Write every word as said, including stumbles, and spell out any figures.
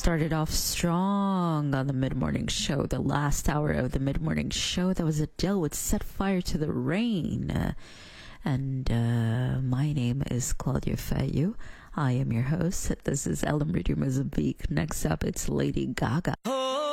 started off strong on the mid-morning show, the last hour of the mid-morning show. That was Adele with Set Fire to the Rain. Uh, and uh, my name is Claudia Feyu. I am your host. This is Ellen Radio Mozambique. Next up, it's Lady Gaga.